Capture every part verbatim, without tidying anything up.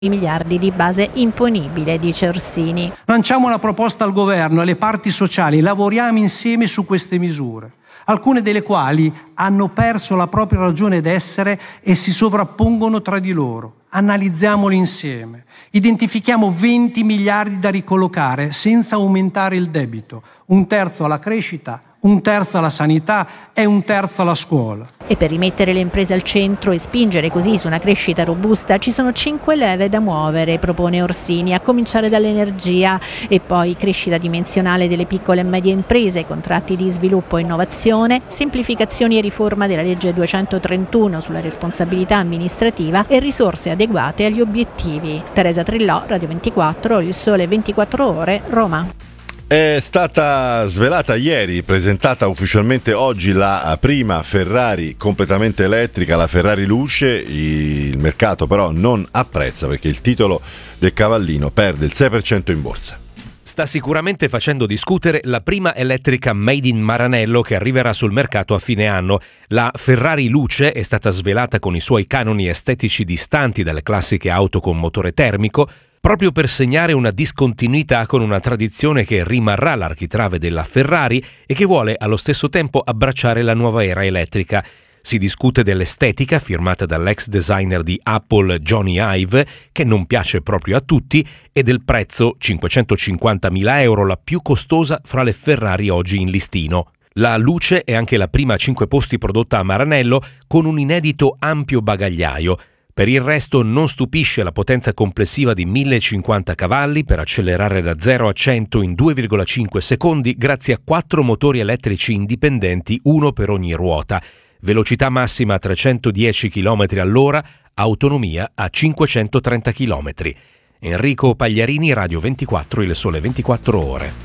miliardi di base imponibile, dice Orsini. Lanciamo una proposta al governo e alle parti sociali, lavoriamo insieme su queste misure, alcune delle quali hanno perso la propria ragione d'essere e si sovrappongono tra di loro. Analizziamoli insieme. Identifichiamo venti miliardi da ricollocare senza aumentare il debito, un terzo alla crescita, un terzo alla sanità e un terzo alla scuola. E per rimettere le imprese al centro e spingere così su una crescita robusta ci sono cinque leve da muovere, propone Orsini, a cominciare dall'energia e poi crescita dimensionale delle piccole e medie imprese, contratti di sviluppo e innovazione, semplificazioni e riforma della legge duecentotrentuno sulla responsabilità amministrativa e risorse adeguate agli obiettivi. Teresa Trillò, Radio ventiquattro, Il Sole ventiquattro Ore, Roma. È stata svelata ieri, presentata ufficialmente oggi la prima Ferrari completamente elettrica, la Ferrari Luce. Il mercato però non apprezza perché il titolo del cavallino perde il sei per cento in borsa. Sta sicuramente facendo discutere la prima elettrica made in Maranello che arriverà sul mercato a fine anno. La Ferrari Luce è stata svelata con i suoi canoni estetici distanti dalle classiche auto con motore termico, proprio per segnare una discontinuità con una tradizione che rimarrà l'architrave della Ferrari e che vuole allo stesso tempo abbracciare la nuova era elettrica. Si discute dell'estetica firmata dall'ex designer di Apple Johnny Ive, che non piace proprio a tutti, e del prezzo, cinquecentocinquantamila euro, la più costosa fra le Ferrari oggi in listino. La Luce è anche la prima a cinque posti prodotta a Maranello con un inedito ampio bagagliaio. Per il resto non stupisce la potenza complessiva di millecinquanta cavalli per accelerare da zero a cento in due virgola cinque secondi grazie a quattro motori elettrici indipendenti, uno per ogni ruota, velocità massima a trecentodieci chilometri all'ora, autonomia a cinquecentotrenta chilometri. Enrico Pagliarini, Radio ventiquattro, Il Sole ventiquattro Ore.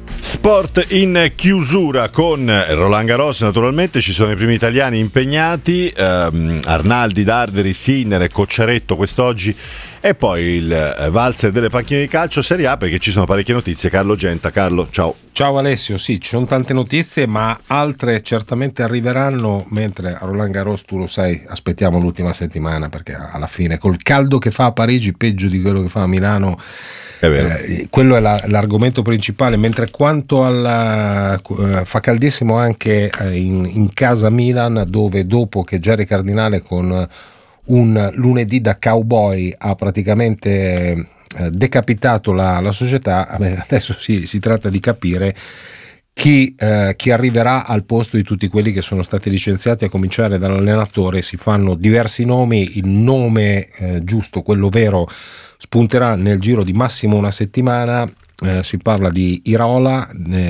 Sport in chiusura con Roland Garros, naturalmente ci sono i primi italiani impegnati, ehm, Arnaldi, Darderi, Sinner e Cocciaretto quest'oggi, e poi il valzer delle panchine di calcio Serie A, perché ci sono parecchie notizie. Carlo Genta. Carlo, ciao. Ciao Alessio, sì, ci sono tante notizie, ma altre certamente arriveranno, mentre a Roland Garros, tu lo sai, aspettiamo l'ultima settimana, perché alla fine col caldo che fa a Parigi, peggio di quello che fa a Milano, è vero. Eh, quello è la, l'argomento principale, mentre quanto alla eh, fa caldissimo anche eh, in, in casa Milan, dove dopo che Jerry Cardinale con un lunedì da cowboy ha praticamente eh, decapitato la, la società, adesso si, si tratta di capire chi, eh, chi arriverà al posto di tutti quelli che sono stati licenziati, a cominciare dall'allenatore. Si fanno diversi nomi, il nome eh, giusto, quello vero, spunterà nel giro di massimo una settimana. Eh, si parla di Iraola,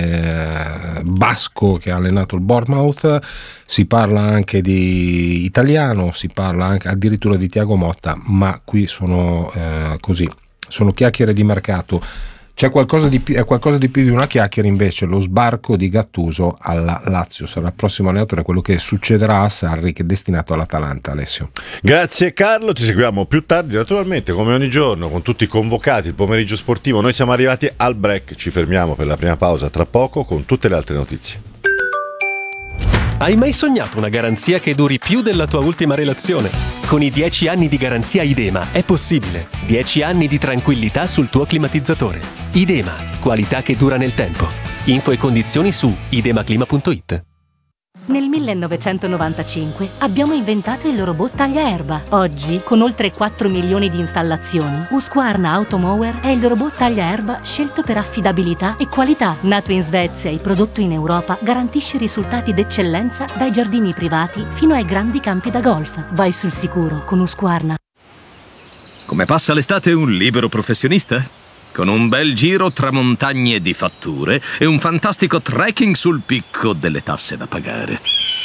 eh, basco, che ha allenato il Bournemouth, si parla anche di italiano, si parla anche addirittura di Thiago Motta, ma qui sono eh, così, sono chiacchiere di mercato. C'è qualcosa di più, è qualcosa di più di una chiacchiera invece, lo sbarco di Gattuso alla Lazio. Sarà il prossimo allenatore, quello che succederà a Sarri, che è destinato all'Atalanta. Alessio. Grazie Carlo, ti seguiamo più tardi naturalmente come ogni giorno con tutti i convocati, il pomeriggio sportivo. Noi siamo arrivati al break, ci fermiamo per la prima pausa tra poco con tutte le altre notizie. Hai mai sognato una garanzia che duri più della tua ultima relazione? Con i dieci anni di garanzia Idema è possibile. dieci anni di tranquillità sul tuo climatizzatore. Idema, qualità che dura nel tempo. Info e condizioni su idemaclima punto it. Nel millenovecentonovantacinque abbiamo inventato il robot tagliaerba. Oggi, con oltre quattro milioni di installazioni, Husqvarna Automower è il robot tagliaerba scelto per affidabilità e qualità. Nato in Svezia e prodotto in Europa, garantisce risultati d'eccellenza dai giardini privati fino ai grandi campi da golf. Vai sul sicuro con Husqvarna. Come passa l'estate un libero professionista? Con un bel giro tra montagne di fatture e un fantastico trekking sul picco delle tasse da pagare.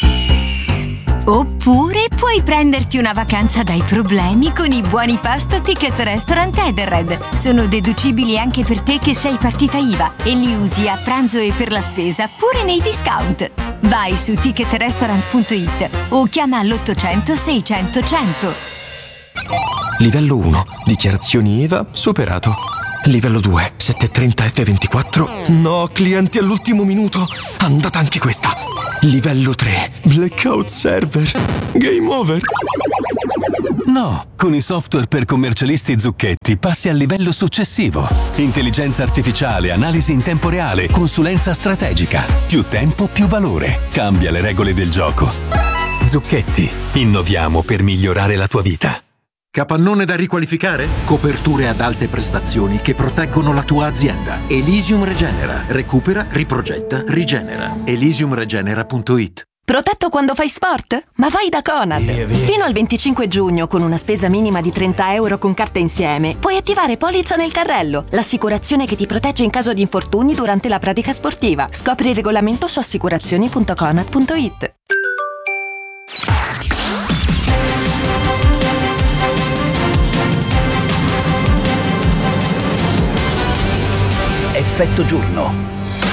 Oppure puoi prenderti una vacanza dai problemi con i buoni pasto Ticket Restaurant Edenred. Sono deducibili anche per te che sei partita I V A e li usi a pranzo e per la spesa pure nei discount. Vai su ticket restaurant punto it o chiama all'ottocento seicento cento. Livello uno. Dichiarazioni I V A superato. Livello due. settecentotrenta effe ventiquattro. No, clienti all'ultimo minuto. Andata anche questa. Livello tre. Blackout server. Game over. No, con i software per commercialisti Zucchetti passi al livello successivo. Intelligenza artificiale, analisi in tempo reale, consulenza strategica. Più tempo, più valore. Cambia le regole del gioco. Zucchetti. Innoviamo per migliorare la tua vita. Capannone da riqualificare? Coperture ad alte prestazioni che proteggono la tua azienda. Elysium Regenera. Recupera, riprogetta, rigenera. elysium regenera punto it. Protetto quando fai sport? Ma vai da Conad! Fino al venticinque giugno, con una spesa minima di trenta euro con carta insieme, puoi attivare Polizza nel carrello, l'assicurazione che ti protegge in caso di infortuni durante la pratica sportiva. Scopri il regolamento su assicurazioni punto conad punto it. Effetto giorno.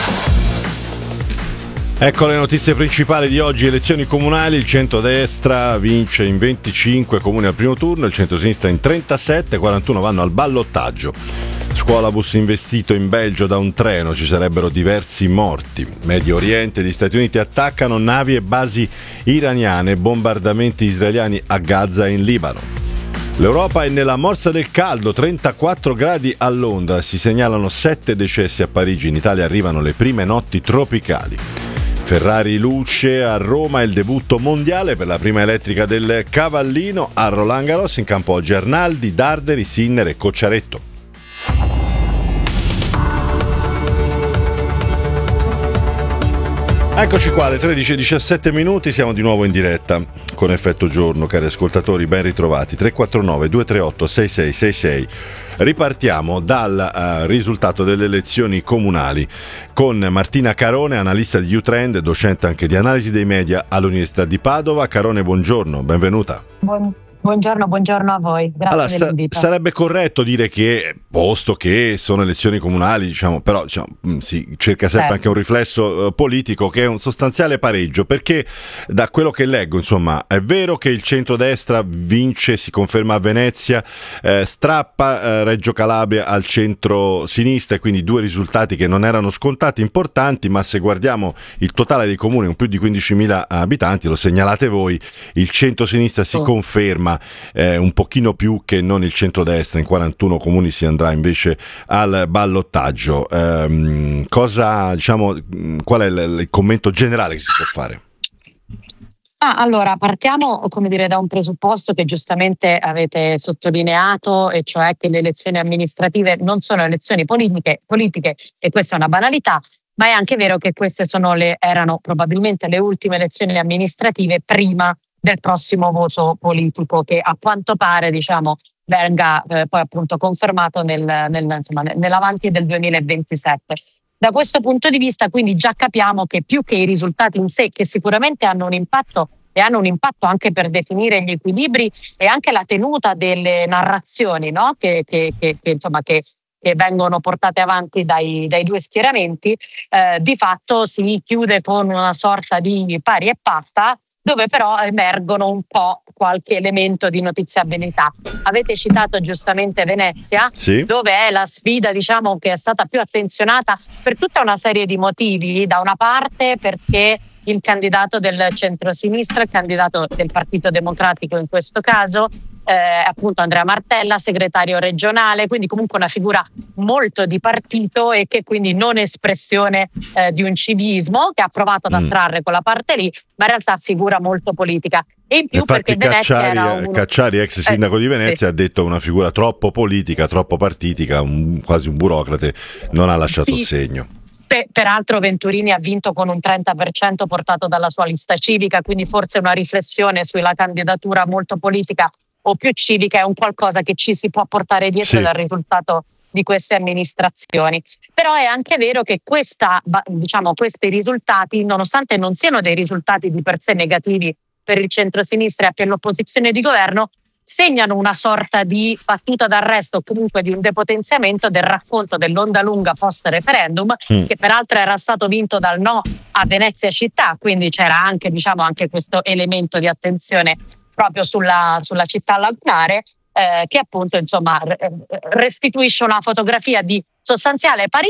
Ecco le notizie principali di oggi. Elezioni comunali, il centrodestra vince in venticinque comuni al primo turno, il centrosinistra in trentasette, quarantuno vanno al ballottaggio. Scuolabus investito in Belgio da un treno, ci sarebbero diversi morti. Medio Oriente, gli Stati Uniti attaccano navi e basi iraniane, bombardamenti israeliani a Gaza e in Libano. L'Europa è nella morsa del caldo, trentaquattro gradi a Londra, si segnalano sette decessi a Parigi, in Italia arrivano le prime notti tropicali. Ferrari luce a Roma, il debutto mondiale per la prima elettrica del Cavallino. A Roland Garros in campo oggi Arnaldi, Darderi, Sinner e Cocciaretto. Eccoci qua, alle tredici e diciassette minuti, siamo di nuovo in diretta con Effetto Giorno, cari ascoltatori, ben ritrovati. tre quattro nove due tre otto sei sei sei sei. Ripartiamo dal uh, risultato delle elezioni comunali con Martina Carone, analista di U-Trend, docente anche di analisi dei media all'Università di Padova. Carone, buongiorno, benvenuta. Buon, buongiorno, buongiorno a voi, grazie allora, dell'invito. Sa- sarebbe corretto dire che, posto che sono elezioni comunali, diciamo, però diciamo, si cerca sempre certo. anche un riflesso uh, politico, che è un sostanziale pareggio, perché da quello che leggo, insomma, è vero che il centrodestra vince, si conferma a Venezia, eh, strappa eh, Reggio Calabria al centro-sinistra, e quindi due risultati che non erano scontati, importanti, ma se guardiamo il totale dei comuni con più di quindicimila abitanti, lo segnalate voi, il centro-sinistra si oh. conferma eh, un pochino più che non il centrodestra, in quarantuno comuni si andrà invece al ballottaggio. Ehm, cosa, diciamo, qual è il, il commento generale che si può fare? Ah, allora, partiamo, come dire, da un presupposto che giustamente avete sottolineato, e cioè che le elezioni amministrative non sono elezioni politiche, politiche e questa è una banalità, ma è anche vero che queste sono le, erano probabilmente le ultime elezioni amministrative prima del prossimo voto politico, che a quanto pare, diciamo, venga eh, poi appunto confermato nel, nel, insomma, nell'avanti del duemilaventisette. Da questo punto di vista, quindi, già capiamo che più che i risultati in sé, che sicuramente hanno un impatto e hanno un impatto anche per definire gli equilibri e anche la tenuta delle narrazioni, no? che, che, che, che insomma che che vengono portate avanti dai, dai due schieramenti, eh, di fatto si chiude con una sorta di pari e pasta, dove però emergono un po' qualche elemento di notiziabilità. Avete citato giustamente Venezia, sì. dove è la sfida, diciamo, che è stata più attenzionata per tutta una serie di motivi. Da una parte perché il candidato del centrosinistra, il candidato del Partito Democratico in questo caso, eh, appunto Andrea Martella, segretario regionale, quindi comunque una figura molto di partito e che quindi non espressione eh, di un civismo, che ha provato ad attrarre mm. quella parte lì, ma in realtà figura molto politica. E in più infatti perché Cacciari, era uno... Cacciari, ex sindaco eh, di Venezia, sì. ha detto una figura troppo politica, troppo partitica, un, quasi un burocrate, non ha lasciato sì. il segno. Peraltro Venturini ha vinto con un trenta per cento portato dalla sua lista civica, quindi forse una riflessione sulla candidatura molto politica o più civica è un qualcosa che ci si può portare dietro sì. dal risultato di queste amministrazioni. Però è anche vero che questa, diciamo, questi risultati, nonostante non siano dei risultati di per sé negativi per il centrosinistra e per l'opposizione di governo, segnano una sorta di battuta d'arresto o comunque di un depotenziamento del racconto dell'onda lunga post referendum, mm. che peraltro era stato vinto dal no a Venezia città, quindi c'era anche, diciamo, anche questo elemento di attenzione proprio sulla, sulla città lagunare, eh, che appunto insomma restituisce una fotografia di sostanziale parità,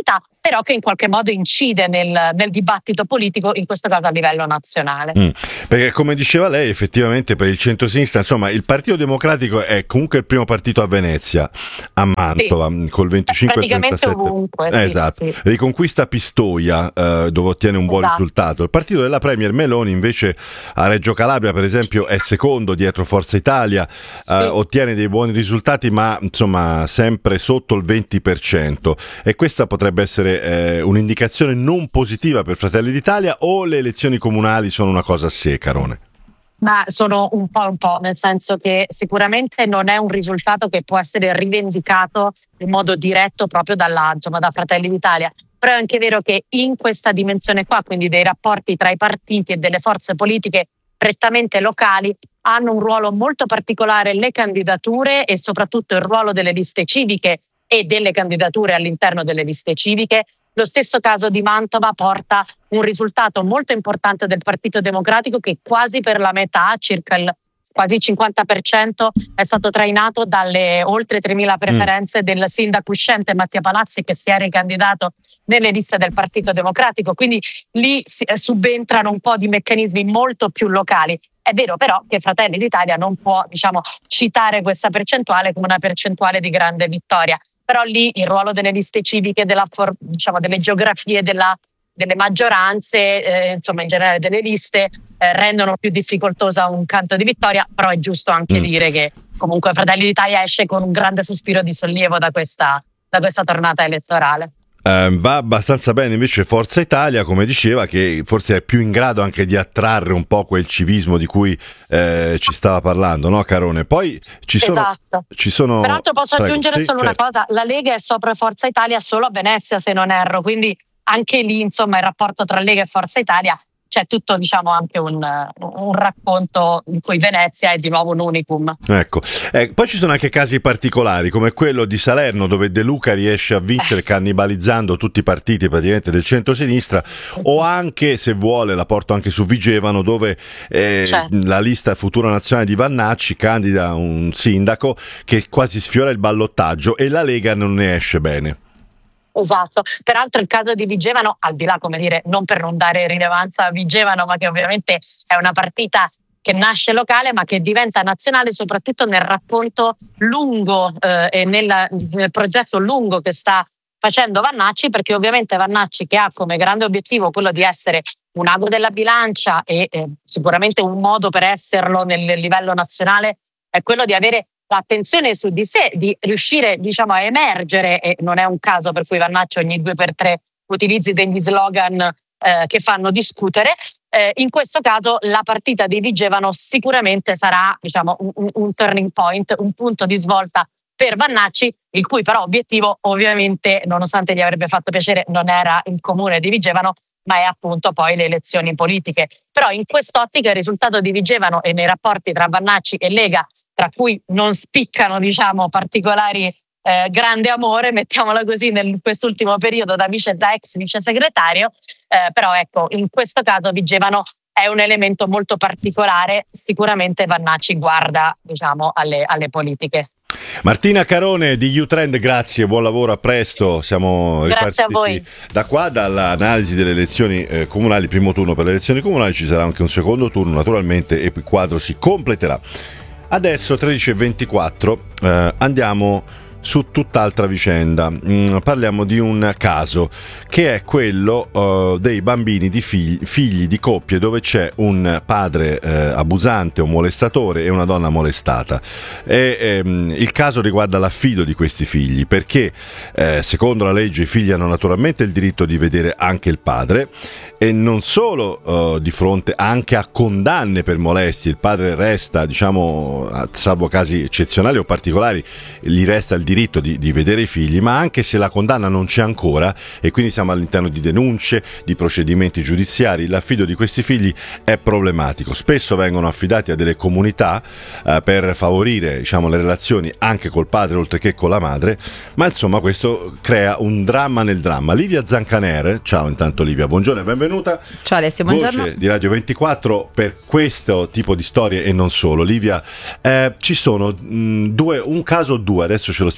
però che in qualche modo incide nel, nel dibattito politico, in questo caso a livello nazionale. Mm, perché come diceva lei, effettivamente per il centro-sinistra, insomma, il Partito Democratico è comunque il primo partito a Venezia, a Mantova, sì, col venticinque virgola trentasette. Praticamente ovunque. Eh, sì, esatto. sì. Riconquista Pistoia, eh, dove ottiene un buon Esatto. risultato. Il partito della Premier Meloni invece a Reggio Calabria, per esempio, è secondo dietro Forza Italia, Sì. eh, ottiene dei buoni risultati, ma insomma sempre sotto il venti per cento. E questa potrebbe essere eh, un'indicazione non positiva per Fratelli d'Italia, o le elezioni comunali sono una cosa a sé, Carone? Ma sono un po' un po', nel senso che sicuramente non è un risultato che può essere rivendicato in modo diretto proprio dalla, insomma, da Fratelli d'Italia. Però è anche vero che in questa dimensione qua, quindi dei rapporti tra i partiti e delle forze politiche prettamente locali, hanno un ruolo molto particolare le candidature e soprattutto il ruolo delle liste civiche e delle candidature all'interno delle liste civiche. Lo stesso caso di Mantova porta un risultato molto importante del Partito Democratico, che quasi per la metà, circa il quasi il cinquanta per cento, è stato trainato dalle oltre tremila preferenze mm. del sindaco uscente Mattia Palazzi, che si è ricandidato nelle liste del Partito Democratico. Quindi lì si, eh, subentrano un po' di meccanismi molto più locali. È vero però che Fratelli d'Italia non può, diciamo, citare questa percentuale come una percentuale di grande vittoria. Però lì il ruolo delle liste civiche, della for- diciamo delle geografie, della, delle maggioranze, eh, insomma in generale delle liste, eh, rendono più difficoltosa un canto di vittoria. Però è giusto anche mm. dire che comunque Fratelli d'Italia esce con un grande sospiro di sollievo da questa, da questa tornata elettorale. Uh, va abbastanza bene invece Forza Italia, come diceva, che forse è più in grado anche di attrarre un po' quel civismo di cui eh, ci stava parlando, no Carone? Poi ci sono, esatto. ci sono... Peraltro posso Prego. aggiungere sì, solo certo. una cosa: la Lega è sopra Forza Italia solo a Venezia, se non erro, quindi anche lì insomma il rapporto tra Lega e Forza Italia c'è tutto, diciamo, anche un, un racconto in cui Venezia è di nuovo un unicum. Ecco, eh, poi ci sono anche casi particolari come quello di Salerno, dove De Luca riesce a vincere cannibalizzando tutti i partiti praticamente del centro-sinistra, o anche, se vuole, la porto anche su Vigevano, dove eh, certo. la lista Futuro Nazionale di Vannacci candida un sindaco che quasi sfiora il ballottaggio e la Lega non ne esce bene. Esatto, peraltro il caso di Vigevano, al di là, come dire, non per non dare rilevanza a Vigevano, ma che ovviamente è una partita che nasce locale ma che diventa nazionale soprattutto nel racconto lungo eh, e nel, nel progetto lungo che sta facendo Vannacci, perché ovviamente Vannacci, che ha come grande obiettivo quello di essere un ago della bilancia e eh, sicuramente un modo per esserlo nel livello nazionale è quello di avere l'attenzione su di sé, di riuscire, diciamo, a emergere, e non è un caso per cui Vannacci ogni due per tre utilizzi degli slogan eh, che fanno discutere. Eh, in questo caso la partita di Vigevano sicuramente sarà, diciamo, un, un turning point, un punto di svolta per Vannacci, il cui però obiettivo ovviamente, nonostante gli avrebbe fatto piacere, non era il comune di Vigevano, ma è appunto poi le elezioni politiche. Però in quest'ottica il risultato di Vigevano e nei rapporti tra Vannacci e Lega, tra cui non spiccano, diciamo, particolari eh, grande amore, mettiamola così, in quest'ultimo periodo da, vice, da ex vice segretario, eh, però ecco, in questo caso Vigevano è un elemento molto particolare. Sicuramente Vannacci guarda, diciamo, alle, alle politiche. Martina Carone di U-Trend, grazie, buon lavoro, a presto. Siamo grazie a voi. Da qua, dall'analisi delle elezioni eh, comunali, primo turno per le elezioni comunali, ci sarà anche un secondo turno naturalmente e il quadro si completerà. Adesso tredici e ventiquattro, eh, andiamo su tutt'altra vicenda. Mm, parliamo di un caso che è quello uh, dei bambini di figli, figli di coppie dove c'è un padre eh, abusante o molestatore e una donna molestata. E, ehm, il caso riguarda l'affido di questi figli, perché eh, secondo la legge i figli hanno naturalmente il diritto di vedere anche il padre, e non solo uh, di fronte anche a condanne per molestie. Il padre resta, diciamo, salvo casi eccezionali o particolari, gli resta il diritto di, di vedere i figli, ma anche se la condanna non c'è ancora e quindi siamo all'interno di denunce, di procedimenti giudiziari, l'affido di questi figli è problematico. Spesso vengono affidati a delle comunità uh, per favorire, diciamo, le relazioni anche col padre oltre che con la madre, ma insomma questo crea un dramma nel dramma. Livia Zancaner, ciao intanto Livia, buongiorno e benvenuta. Ciao Alessio, buongiorno. Voce di Radio ventiquattro per questo tipo di storie e non solo. Livia, eh, ci sono mh, due, un caso o due, adesso ce lo spieghi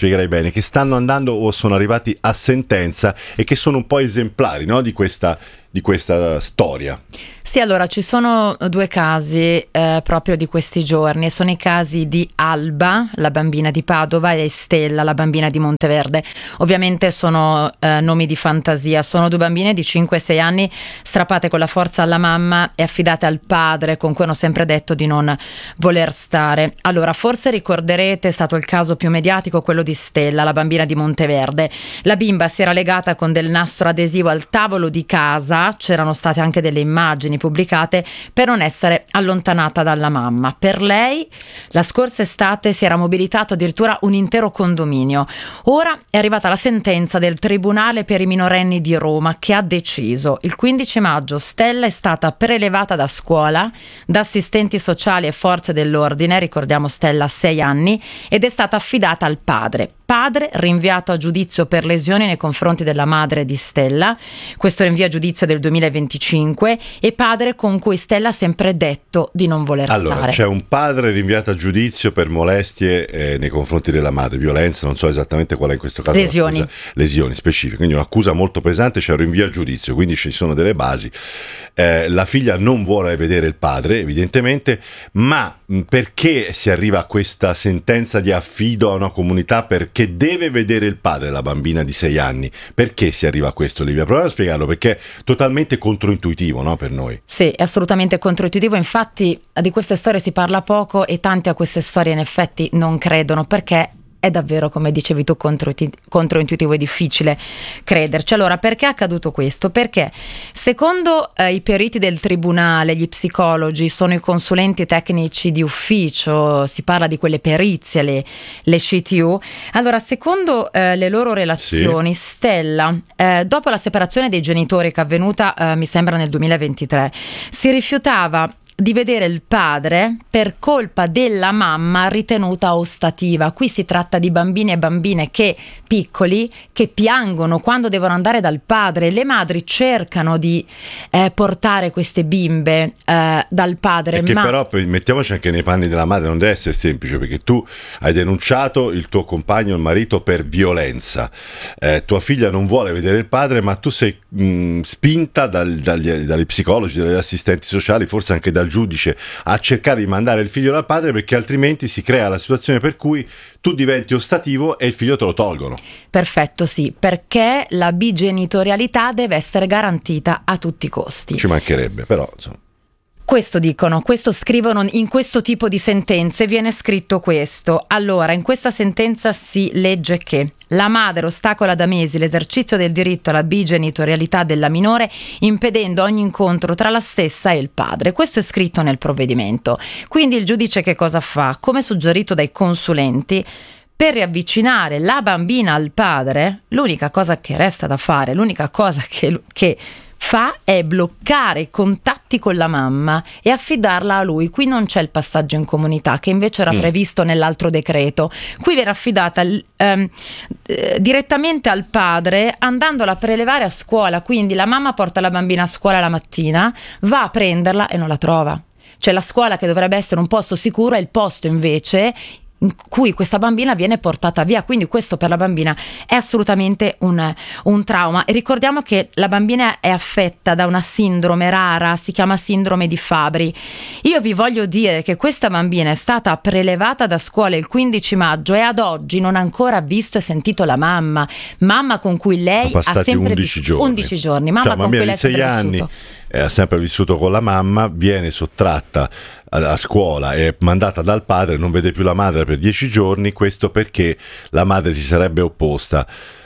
spiegherai bene, che stanno andando o sono arrivati a sentenza e che sono un po' esemplari, no, di questa di questa storia. Sì, allora ci sono due casi eh, proprio di questi giorni, sono i casi di Alba, la bambina di Padova, e Stella, la bambina di Monteverde. Ovviamente sono eh, nomi di fantasia, sono due bambine di cinque sei anni strappate con la forza alla mamma e affidate al padre, con cui hanno sempre detto di non voler stare. Allora, forse ricorderete, è stato il caso più mediatico quello di Stella, la bambina di Monteverde. La bimba si era legata con del nastro adesivo al tavolo di casa, c'erano state anche delle immagini pubblicate, per non essere allontanata dalla mamma. Per lei la scorsa estate si era mobilitato addirittura un intero condominio. Ora è arrivata la sentenza del Tribunale per i minorenni di Roma, che ha deciso: il quindici maggio Stella è stata prelevata da scuola, da assistenti sociali e forze dell'ordine, ricordiamo Stella ha sei anni, ed è stata affidata al padre. Padre rinviato a giudizio per lesioni nei confronti della madre di Stella, questo rinvio a giudizio del duemilaventicinque, e padre con cui Stella ha sempre detto di non voler allora, stare. C'è un padre rinviato a giudizio per molestie eh, nei confronti della madre, violenza, non so esattamente qual è in questo caso. Lesioni. Lesioni specifiche, quindi un'accusa molto pesante, c'è un rinvio a giudizio, quindi ci sono delle basi. Eh, la figlia non vuole vedere il padre, evidentemente, ma mh, perché si arriva a questa sentenza di affido a una comunità? Perché che deve vedere il padre, la bambina di sei anni. Perché si arriva a questo, Livia? Proviamo a spiegarlo, perché è totalmente controintuitivo, no, per noi. Sì, è assolutamente controintuitivo, infatti di queste storie si parla poco e tanti a queste storie in effetti non credono, perché è davvero, come dicevi tu, controintuitivo e difficile crederci. Allora, perché è accaduto questo? Perché secondo eh, i periti del tribunale, gli psicologi sono i consulenti tecnici di ufficio, si parla di quelle perizie, le, le C T U. Allora, secondo eh, le loro relazioni, sì. Stella, eh, dopo la separazione dei genitori, che è avvenuta eh, mi sembra nel duemilaventitré, si rifiutava di vedere il padre per colpa della mamma ritenuta ostativa. Qui si tratta di bambini e bambine che piccoli che piangono quando devono andare dal padre. Le madri cercano di eh, portare queste bimbe eh, dal padre, che ma però mettiamoci anche nei panni della madre, non deve essere semplice, perché tu hai denunciato il tuo compagno, il marito, per violenza, eh, tua figlia non vuole vedere il padre, ma tu sei mh, spinta dal, dagli, dagli psicologi, dagli assistenti sociali, forse anche dal giudice, a cercare di mandare il figlio dal padre, perché altrimenti si crea la situazione per cui tu diventi ostativo e il figlio te lo tolgono. Perfetto, sì, perché la bigenitorialità deve essere garantita a tutti i costi. Ci mancherebbe, però insomma. Questo dicono, questo scrivono in questo tipo di sentenze, viene scritto questo. Allora, in questa sentenza si legge che la madre ostacola da mesi l'esercizio del diritto alla bigenitorialità della minore, impedendo ogni incontro tra la stessa e il padre. Questo è scritto nel provvedimento. Quindi il giudice che cosa fa? Come suggerito dai consulenti, per riavvicinare la bambina al padre, l'unica cosa che resta da fare, l'unica cosa che... che fa è bloccare i contatti con la mamma e affidarla a lui. Qui non c'è il passaggio in comunità, che invece era mm. previsto nell'altro decreto. Qui viene affidata ehm, eh, direttamente al padre, andandola a prelevare a scuola. Quindi la mamma porta la bambina a scuola la mattina, va a prenderla e non la trova. Cioè la scuola, che dovrebbe essere un posto sicuro, è il posto invece in cui questa bambina viene portata via. Quindi questo per la bambina è assolutamente un, un trauma. E ricordiamo che la bambina è affetta da una sindrome rara, si chiama sindrome di Fabry. Io vi voglio dire che questa bambina è stata prelevata da scuola il quindici maggio e ad oggi non ha ancora visto e sentito la mamma mamma con cui lei ha sempre undici giorni. undici giorni mamma, cioè, con cui lei ha sei sempre anni vissuto. Eh, ha sempre vissuto con la mamma, viene sottratta a, a scuola e mandata dal padre, non vede più la madre per dieci giorni, questo perché la madre si sarebbe opposta.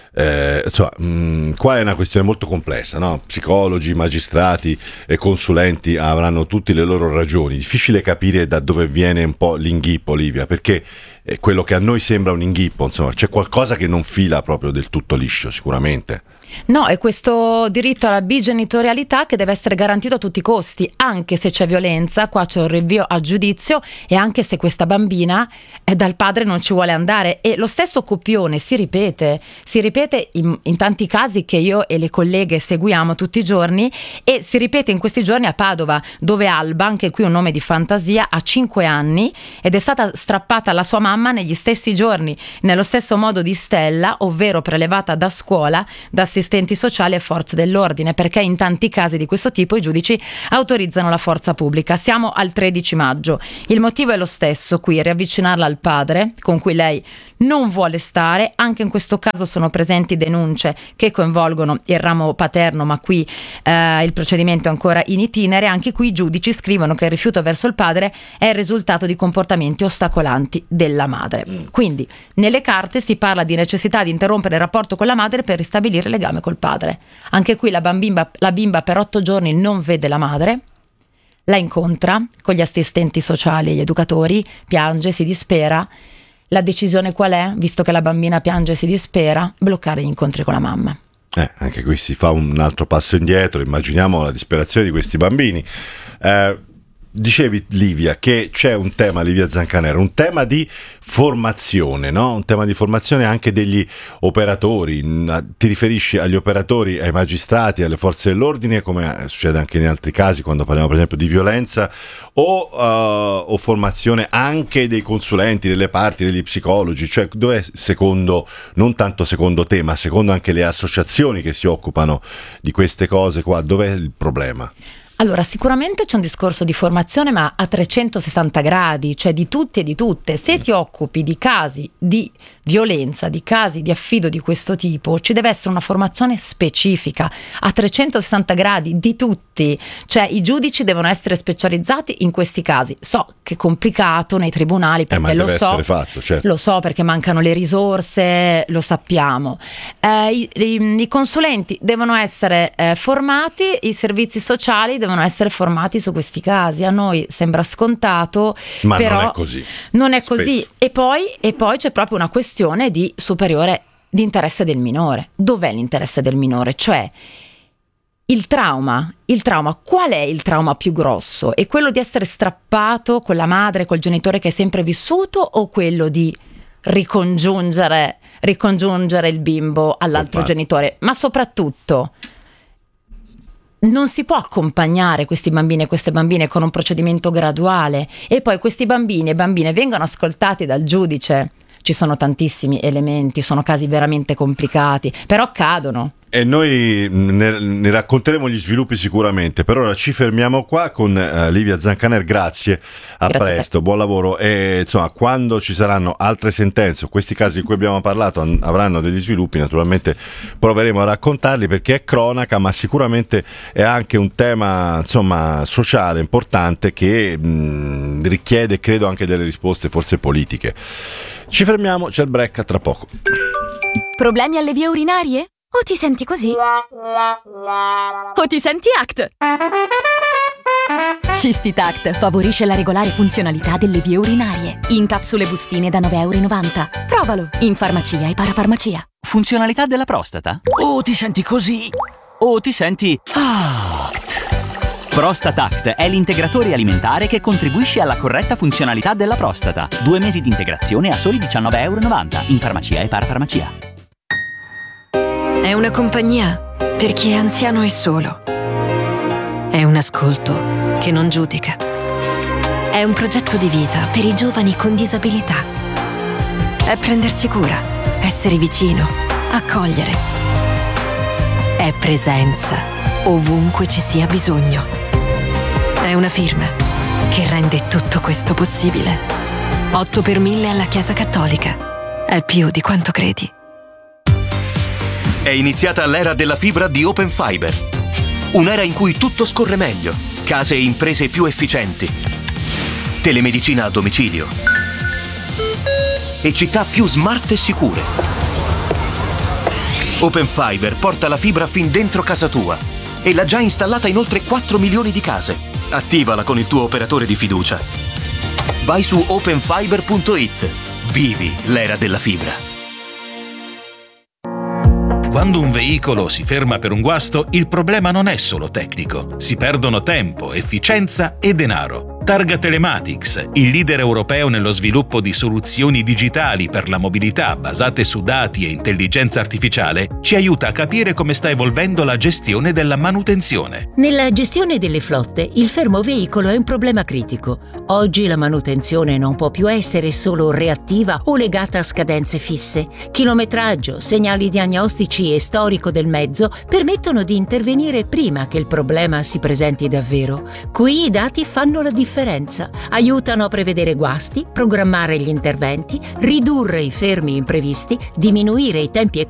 Eh, insomma, mh, qua è una questione molto complessa, no? Psicologi, magistrati e consulenti avranno tutte le loro ragioni. Difficile capire da dove viene un po' l'inghippo, Livia, perché è quello che a noi sembra un inghippo, insomma, c'è qualcosa che non fila proprio del tutto liscio, sicuramente. No, è questo diritto alla bigenitorialità che deve essere garantito a tutti i costi, anche se c'è violenza. Qua c'è un rinvio a giudizio e anche se questa bambina eh, dal padre non ci vuole andare. E lo stesso copione si ripete, si ripete in, in tanti casi che io e le colleghe seguiamo tutti i giorni, e si ripete in questi giorni a Padova, dove Alba, anche qui un nome di fantasia, ha cinque anni ed è stata strappata alla sua mamma mamma negli stessi giorni, nello stesso modo di Stella, ovvero prelevata da scuola, da assistenti sociali e forze dell'ordine, perché in tanti casi di questo tipo i giudici autorizzano la forza pubblica. Siamo al tredici maggio. Il motivo è lo stesso qui, riavvicinarla al padre, con cui lei non vuole stare. Anche in questo caso sono presenti denunce che coinvolgono il ramo paterno, ma qui eh, il procedimento è ancora in itinere. Anche qui i giudici scrivono che il rifiuto verso il padre è il risultato di comportamenti ostacolanti della madre. Quindi nelle carte si parla di necessità di interrompere il rapporto con la madre per ristabilire il legame col padre. Anche qui la bambina, la bimba per otto giorni non vede la madre, la incontra con gli assistenti sociali e gli educatori, piange, si dispera. La decisione qual è? Visto che la bambina piange e si dispera, bloccare gli incontri con la mamma. Eh, anche qui si fa un altro passo indietro, immaginiamo la disperazione di questi bambini. Eh, Dicevi, Livia, che c'è un tema, Livia Zancanero, un tema di formazione, no? Un tema di formazione anche degli operatori. Ti riferisci agli operatori, ai magistrati, alle forze dell'ordine, come succede anche in altri casi quando parliamo per esempio di violenza, o, uh, o formazione anche dei consulenti, delle parti, degli psicologi? Cioè, dov'è, secondo, non tanto secondo te, ma secondo anche le associazioni che si occupano di queste cose qua, dov'è il problema? Allora, sicuramente c'è un discorso di formazione, ma a trecentosessanta gradi, cioè di tutti e di tutte. Se ti occupi di casi di violenza, di casi di affido di questo tipo, ci deve essere una formazione specifica a trecentosessanta gradi di tutti. Cioè i giudici devono essere specializzati in questi casi. So che è complicato nei tribunali, perché eh, ma lo deve so, essere fatto, certo. Lo so perché mancano le risorse, lo sappiamo. Eh, i, i, i consulenti devono essere eh, formati, i servizi sociali devono essere formati su questi casi. A noi sembra scontato, ma però non è così. Non è Spesso. così. E poi, e poi c'è proprio una questione di superiore di interesse del minore. Dov'è l'interesse del minore? Cioè il trauma, il trauma, qual è il trauma più grosso? È quello di essere strappato con la madre, col genitore che è sempre vissuto, o quello di ricongiungere, ricongiungere il bimbo all'altro genitore? Ma soprattutto non si può accompagnare questi bambini e queste bambine con un procedimento graduale e poi questi bambini e bambine vengono ascoltati dal giudice. Ci sono tantissimi elementi, sono casi veramente complicati, però accadono. E noi ne, ne racconteremo gli sviluppi sicuramente. Per ora ci fermiamo qua con uh, Livia Zancaner, grazie, a Grazie presto, a buon lavoro. E insomma, quando ci saranno altre sentenze o questi casi di cui abbiamo parlato an- avranno degli sviluppi, naturalmente proveremo a raccontarli, perché è cronaca, ma sicuramente è anche un tema, insomma, sociale importante che mh, richiede, credo, anche delle risposte forse politiche. Ci fermiamo, c'è il break, a tra poco. Problemi alle vie urinarie? O ti senti così? O ti senti A C T? Cistitact favorisce la regolare funzionalità delle vie urinarie. In capsule bustine da nove e novanta euro. Provalo in farmacia e parafarmacia. Funzionalità della prostata? O ti senti così? O ti senti A C T? Prostatact è l'integratore alimentare che contribuisce alla corretta funzionalità della prostata. Due mesi di integrazione a soli diciannove e novanta euro in farmacia e parafarmacia. È una compagnia per chi è anziano e solo. È un ascolto che non giudica. È un progetto di vita per i giovani con disabilità. È prendersi cura, essere vicino, accogliere. È presenza ovunque ci sia bisogno. È una firma che rende tutto questo possibile. otto per mille alla Chiesa Cattolica. È più di quanto credi. È iniziata l'era della fibra di Open Fiber. Un'era in cui tutto scorre meglio, case e imprese più efficienti, telemedicina a domicilio e città più smart e sicure. Open Fiber porta la fibra fin dentro casa tua e l'ha già installata in oltre quattro milioni di case. Attivala con il tuo operatore di fiducia. Vai su open fiber punto it. Vivi l'era della fibra. Quando un veicolo si ferma per un guasto, il problema non è solo tecnico. Si perdono tempo, efficienza e denaro. Targa Telematics, il leader europeo nello sviluppo di soluzioni digitali per la mobilità basate su dati e intelligenza artificiale, ci aiuta a capire come sta evolvendo la gestione della manutenzione. Nella gestione delle flotte, il fermo veicolo è un problema critico. Oggi la manutenzione non può più essere solo reattiva o legata a scadenze fisse. Chilometraggio, segnali diagnostici e storico del mezzo permettono di intervenire prima che il problema si presenti davvero. Qui i dati fanno la differenza. Aiutano a prevedere guasti, programmare gli interventi, ridurre i fermi imprevisti, diminuire i tempi